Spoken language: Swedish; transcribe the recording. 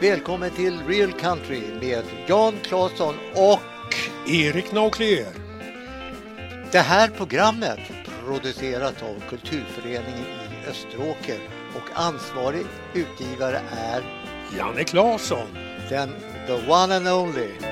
Välkommen till Real Country med Jan Claesson och Erik Naukler. Det här programmet produceras av Kulturföreningen i Österåker och ansvarig utgivare är Janne Claesson. the one and only